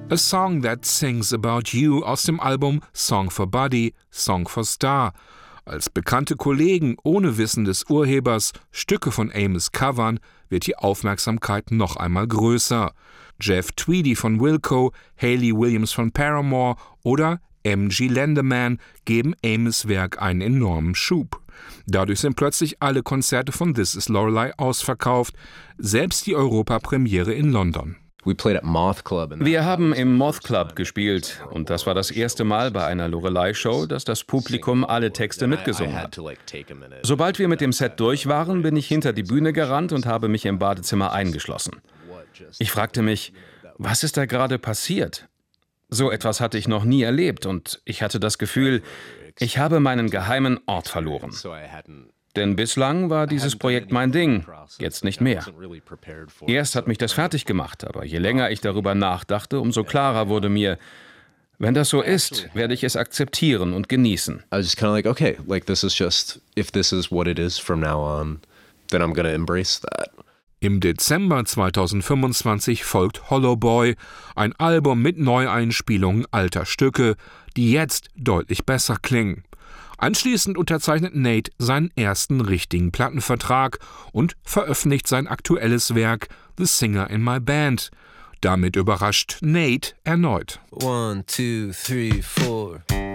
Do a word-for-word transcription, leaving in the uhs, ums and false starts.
A Song That Sings About You aus dem Album Song for Buddy, Song for Star. Als bekannte Kollegen ohne Wissen des Urhebers Stücke von Amos covern, wird die Aufmerksamkeit noch einmal größer. Jeff Tweedy von Wilco, Hayley Williams von Paramore oder M G Lenderman geben Amos' Werk einen enormen Schub. Dadurch sind plötzlich alle Konzerte von This Is Lorelei ausverkauft, selbst die Europapremiere in London. Wir haben im Moth Club gespielt und das war das erste Mal bei einer Lorelei-Show, dass das Publikum alle Texte mitgesungen hat. Sobald wir mit dem Set durch waren, bin ich hinter die Bühne gerannt und habe mich im Badezimmer eingeschlossen. Ich fragte mich, was ist da gerade passiert? So etwas hatte ich noch nie erlebt und ich hatte das Gefühl, ich habe meinen geheimen Ort verloren. Denn bislang war dieses Projekt mein Ding, jetzt nicht mehr. Erst hat mich das fertig gemacht, aber je länger ich darüber nachdachte, umso klarer wurde mir, wenn das so ist, werde ich es akzeptieren und genießen. I was just kind of like, okay, like this is just, if this is what it is from now on, then I'm gonna embrace that. Im Dezember zweitausendfünfundzwanzig folgt Hollow Boy, ein Album mit Neueinspielungen alter Stücke, die jetzt deutlich besser klingen. Anschließend unterzeichnet Nate seinen ersten richtigen Plattenvertrag und veröffentlicht sein aktuelles Werk The Singer in My Band. Damit überrascht Nate erneut. One, two, three, four.